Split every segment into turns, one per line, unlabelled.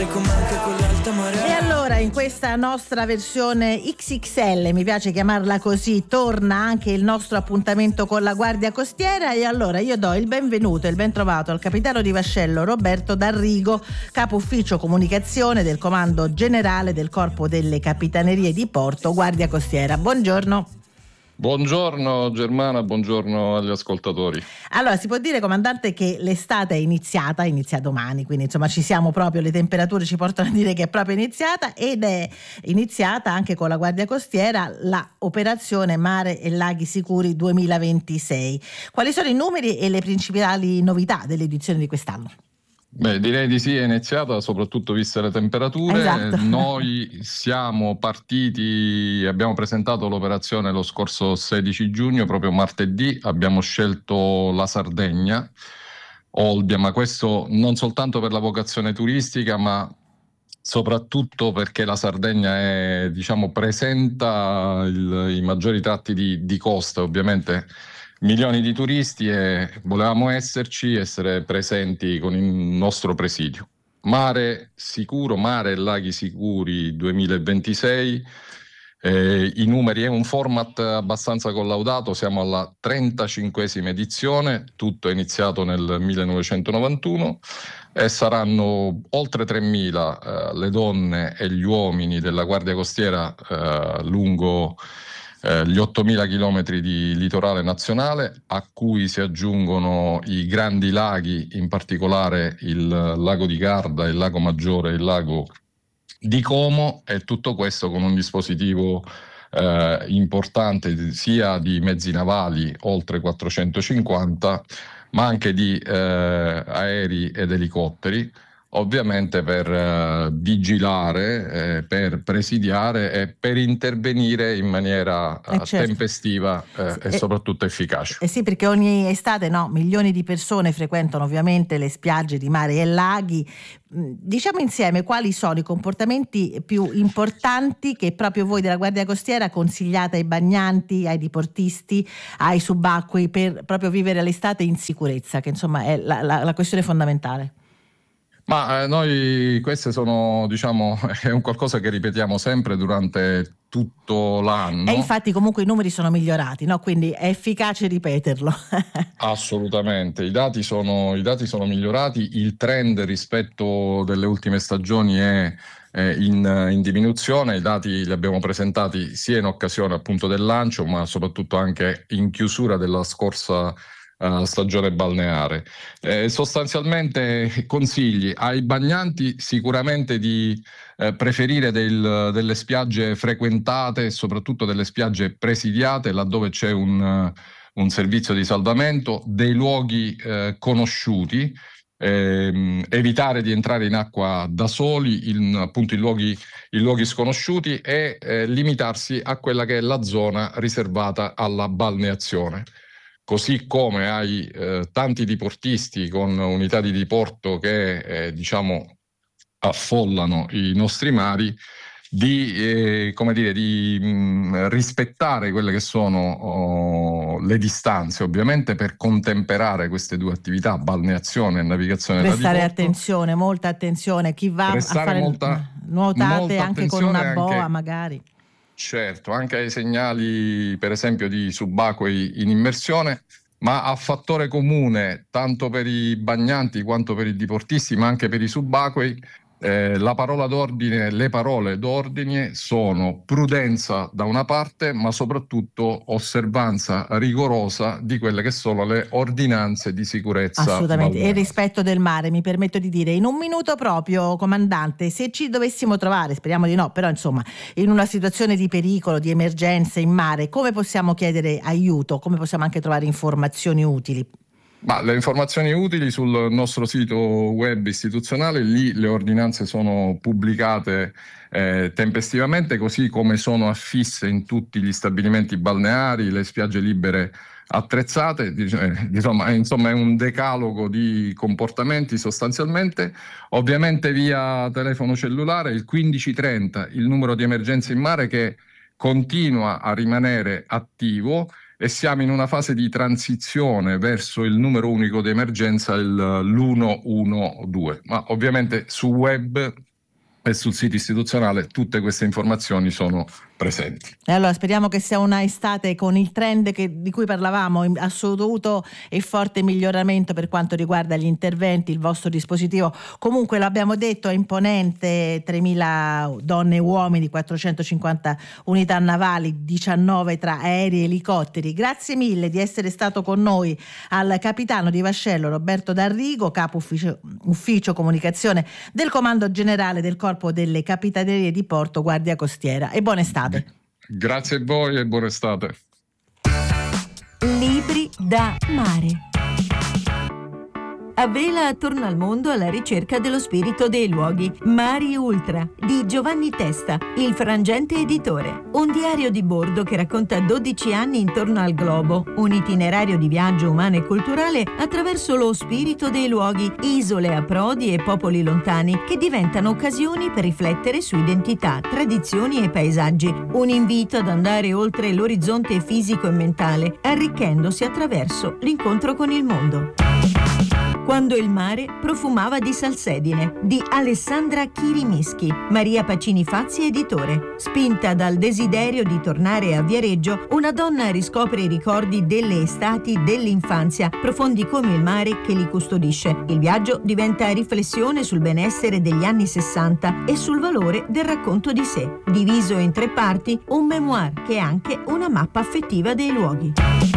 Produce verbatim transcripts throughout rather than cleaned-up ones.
E allora in questa nostra versione X X L, mi piace chiamarla così, torna anche il nostro appuntamento con la Guardia Costiera. E allora io do il benvenuto e il ben trovato al capitano di vascello Roberto D'Arrigo, capo ufficio comunicazione del Comando Generale del Corpo delle Capitanerie di Porto Guardia Costiera. Buongiorno.
Buongiorno Germana, buongiorno agli ascoltatori.
Allora, si può dire, comandante, che l'estate è iniziata, inizia domani, quindi insomma ci siamo proprio, le temperature ci portano a dire che è proprio iniziata, ed è iniziata anche con la Guardia Costiera la operazione Mare e Laghi Sicuri duemilaventisei. Quali sono i numeri e le principali novità dell'edizione di quest'anno?
Beh, direi di sì, è iniziata, soprattutto viste le temperature.
Esatto.
Noi siamo partiti, abbiamo presentato l'operazione lo scorso sedici giugno, proprio martedì, abbiamo scelto la Sardegna, Olbia, ma questo non soltanto per la vocazione turistica, ma soprattutto perché la Sardegna è, diciamo, presenta il, i maggiori tratti di, di costa, ovviamente milioni di turisti, e volevamo esserci, essere presenti con il nostro presidio. Mare sicuro, Mare e Laghi Sicuri duemilaventisei, eh, i numeri, è un format abbastanza collaudato, siamo alla trentacinquesima edizione, tutto è iniziato nel millenovecentonovantuno e saranno oltre tremila eh, le donne e gli uomini della Guardia Costiera eh, lungo Eh, gli ottomila chilometri di litorale nazionale, a cui si aggiungono i grandi laghi, in particolare il lago di Garda, il lago Maggiore e il lago di Como, e tutto questo con un dispositivo eh, importante sia di mezzi navali, oltre quattrocentocinquanta, ma anche di eh, aerei ed elicotteri, ovviamente per eh, vigilare, eh, per presidiare e per intervenire in maniera eh,
Eh certo.
tempestiva eh, e
Eh,
soprattutto efficace.
Eh sì, perché ogni estate, no, milioni di persone frequentano ovviamente le spiagge di mare e laghi. Mm, Diciamo insieme quali sono i comportamenti più importanti che proprio voi della Guardia Costiera consigliate ai bagnanti, ai diportisti, ai subacquei, per proprio vivere l'estate in sicurezza, che insomma è la, la, la questione fondamentale.
Ma eh, noi queste sono, diciamo, è un qualcosa che ripetiamo sempre durante tutto l'anno.
E infatti comunque i numeri sono migliorati, no? Quindi è efficace ripeterlo.
Assolutamente, i dati sono, i dati sono migliorati, il trend rispetto delle ultime stagioni è eh, in, in diminuzione, i dati li abbiamo presentati sia in occasione appunto del lancio, ma soprattutto anche in chiusura della scorsa eh, stagione balneare. Eh, sostanzialmente consigli ai bagnanti sicuramente di eh, preferire del, delle spiagge frequentate e soprattutto delle spiagge presidiate, laddove c'è un un servizio di salvamento, dei luoghi eh, conosciuti, ehm, evitare di entrare in acqua da soli, in, appunto in luoghi, in luoghi sconosciuti, e eh, limitarsi a quella che è la zona riservata alla balneazione. Così come ai eh, tanti diportisti con unità di diporto che eh, diciamo affollano i nostri mari, di, eh, come dire, di mh, rispettare quelle che sono oh, le distanze, ovviamente, per contemperare queste due attività, balneazione e navigazione da
Prestare
diporto.
attenzione, molta attenzione. Chi va
Prestare
a fare
molta,
nuotate
molta
anche con una
attenzione
boa,
anche,
magari.
certo, anche ai segnali, per esempio, di subacquei in immersione, ma a fattore comune, tanto per i bagnanti quanto per i diportisti, ma anche per i subacquei, eh, la parola d'ordine, le parole d'ordine sono prudenza da una parte, ma soprattutto osservanza rigorosa di quelle che sono le ordinanze di sicurezza
Assolutamente, e il
balneare.
rispetto del mare, mi permetto di dire. In un minuto proprio, comandante, se ci dovessimo trovare, speriamo di no, però insomma, in una situazione di pericolo, di emergenza in mare, come possiamo chiedere aiuto? Come possiamo anche trovare informazioni utili?
Ma le informazioni utili sul nostro sito web istituzionale, lì le ordinanze sono pubblicate eh, tempestivamente, così come sono affisse in tutti gli stabilimenti balneari, le spiagge libere attrezzate, insomma, insomma è un decalogo di comportamenti sostanzialmente. Ovviamente via telefono cellulare il quindici trenta, il numero di emergenza in mare, che continua a rimanere attivo, e siamo in una fase di transizione verso il numero unico di emergenza, il l'uno uno due. Ma ovviamente su web e sul sito istituzionale tutte queste informazioni sono presenti.
E allora speriamo che sia una estate con il trend che, di cui parlavamo, in assoluto e forte miglioramento per quanto riguarda gli interventi. Il vostro dispositivo, comunque l'abbiamo detto, è imponente: tremila donne e uomini, quattrocentocinquanta unità navali, diciannove tra aerei e elicotteri. Grazie mille di essere stato con noi al capitano di vascello Roberto D'Arrigo, capo ufficio, ufficio comunicazione del Comando Generale del Corpo delle Capitanerie di Porto Guardia Costiera, e buona estate.
Grazie a voi e buona estate.
Libri da mare. A vela attorno al mondo alla ricerca dello spirito dei luoghi. Mari Ultra di Giovanni Testa, il frangente editore. Un diario di bordo che racconta dodici anni intorno al globo, un itinerario di viaggio umano e culturale attraverso lo spirito dei luoghi, isole, approdi e popoli lontani che diventano occasioni per riflettere su identità, tradizioni e paesaggi. Un invito ad andare oltre l'orizzonte fisico e mentale, arricchendosi attraverso l'incontro con il mondo. Quando il mare profumava di salsedine di Alessandra Chirimischi, Maria Pacini Fazzi editore. Spinta dal desiderio di tornare a Viareggio, una donna riscopre i ricordi delle estati dell'infanzia, profondi come il mare che li custodisce. Il viaggio diventa riflessione sul benessere degli anni sessanta e sul valore del racconto di sé. Diviso in tre parti, un memoir che è anche una mappa affettiva dei luoghi.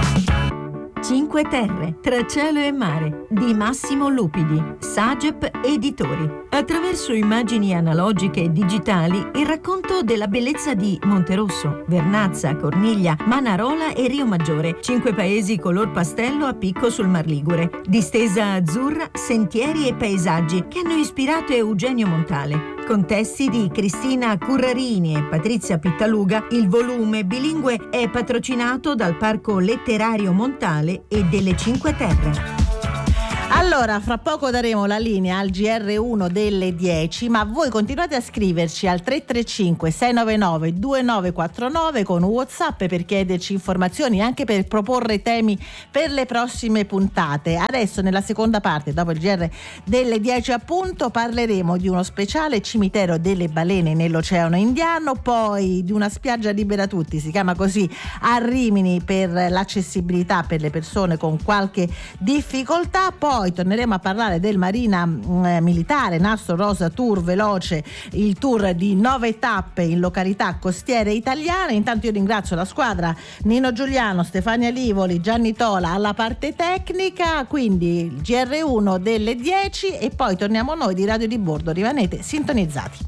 Cinque Terre, tra cielo e mare di Massimo Lupidi, Sagep Editori. Attraverso immagini analogiche e digitali, il racconto della bellezza di Monterosso, Vernazza, Corniglia, Manarola e Rio Maggiore, cinque paesi color pastello a picco sul Mar Ligure. Distesa azzurra, sentieri e paesaggi che hanno ispirato Eugenio Montale. Con testi di Cristina Currarini e Patrizia Pittaluga, il volume bilingue è patrocinato dal Parco Letterario Montale e delle Cinque Terre.
Allora, fra poco daremo la linea al G R uno delle dieci, ma voi continuate a scriverci al tre tre cinque sei nove nove due nove quattro nove con WhatsApp per chiederci informazioni, anche per proporre temi per le prossime puntate. Adesso, nella seconda parte, dopo il G R delle dieci appunto, parleremo di uno speciale cimitero delle balene nell'Oceano Indiano, poi di una spiaggia libera tutti, si chiama così, a Rimini, per l'accessibilità per le persone con qualche difficoltà. Poi Poi torneremo a parlare del Marina eh, Militare, Nastro Rosa Tour Veloce, il tour di nove tappe in località costiere italiane. Intanto io ringrazio la squadra, Nino Giuliano, Stefania Livoli, Gianni Tola alla parte tecnica, quindi il G R uno delle dieci e poi torniamo noi di Radio di Bordo, rimanete sintonizzati.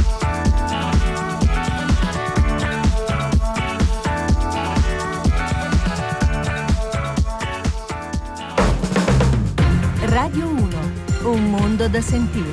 Radio uno, un mondo da sentire.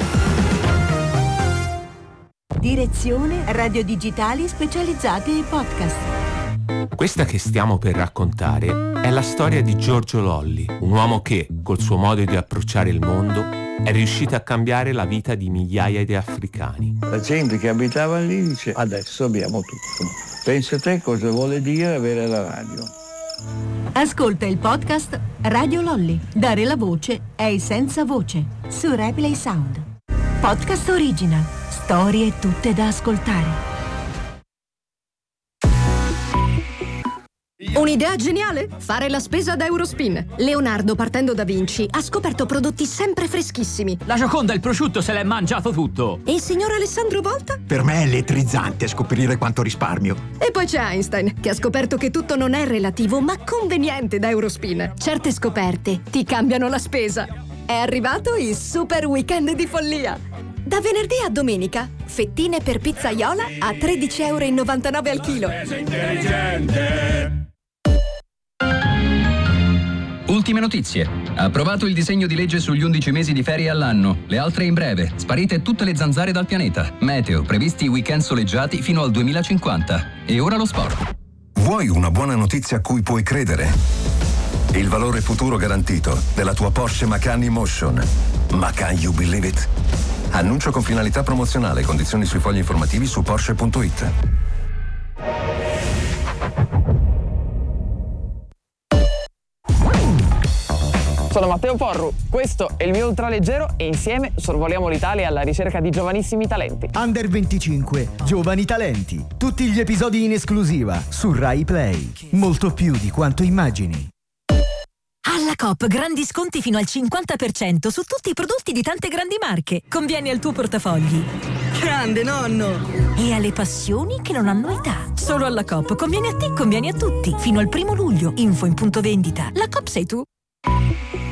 Direzione Radio Digitali Specializzate e Podcast.
Questa che stiamo per raccontare è la storia di Giorgio Lolli, un uomo che, col suo modo di approcciare il mondo, è riuscito a cambiare la vita di migliaia di africani.
La gente che abitava lì dice: adesso abbiamo tutto. Pensa te cosa vuole dire avere la radio.
Ascolta il podcast Radio Lolli. Dare la voce ai senza voce su Replay Sound. Podcast original. Storie tutte da ascoltare.
Un'idea geniale? Fare la spesa da Eurospin. Leonardo, partendo da Vinci, ha scoperto prodotti sempre freschissimi.
La Gioconda, il prosciutto, se l'è mangiato tutto.
E il signor Alessandro Volta?
Per me è elettrizzante scoprire quanto risparmio.
E poi c'è Einstein, che ha scoperto che tutto non è relativo, ma conveniente da Eurospin. Certe scoperte ti cambiano la spesa. È arrivato il super weekend di follia. Da venerdì a domenica, fettine per pizzaiola a tredici virgola novantanove euro al chilo.
Ultime notizie. Approvato il disegno di legge sugli undici mesi di ferie all'anno. Le altre in breve. Sparite tutte le zanzare dal pianeta. Meteo. Previsti weekend soleggiati fino al duemilacinquanta. E ora lo sport.
Vuoi una buona notizia a cui puoi credere? Il valore futuro garantito della tua Porsche Macan E-Motion. Ma can you believe it? Annuncio con finalità promozionale. Condizioni sui fogli informativi su Porsche punto it.
Sono Matteo Porru, questo è il mio ultraleggero e insieme sorvoliamo l'Italia alla ricerca di giovanissimi talenti.
Under venticinque, Giovani Talenti. Tutti gli episodi in esclusiva su Rai Play. Molto più di quanto immagini.
Alla Coop grandi sconti fino al cinquanta per cento su tutti i prodotti di tante grandi marche. Convieni al tuo portafogli.
Grande nonno!
E alle passioni che non hanno età. Solo alla Coop conviene a te, conviene a tutti. Fino al primo luglio. Info in punto vendita. La Coop sei tu.